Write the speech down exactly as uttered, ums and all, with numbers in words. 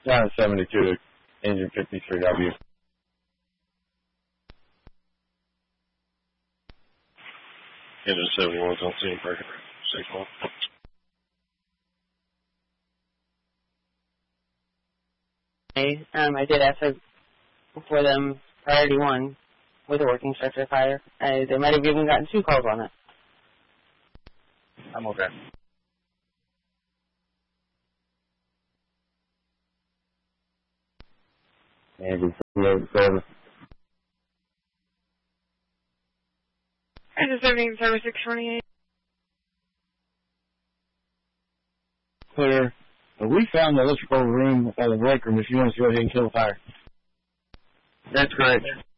Down seventy-two, engine fifty-three W. Engine seventy-one, on scene, breaking six one. Hey, um, I did ask for, for them priority one with a working structure fire. I, they might have even gotten two calls on it. I'm okay. Engine seventy-seven. Engine seventeen, service six twenty-eight. Clear. We found the electrical room at the break room if you want to go ahead and kill the fire. That's correct.